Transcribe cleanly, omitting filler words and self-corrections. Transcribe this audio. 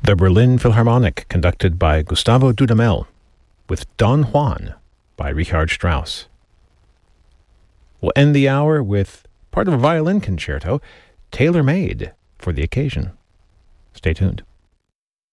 The Berlin Philharmonic, conducted by Gustavo Dudamel, with Don Juan by Richard Strauss. We'll end the hour with part of a violin concerto, tailor-made for the occasion. Stay tuned.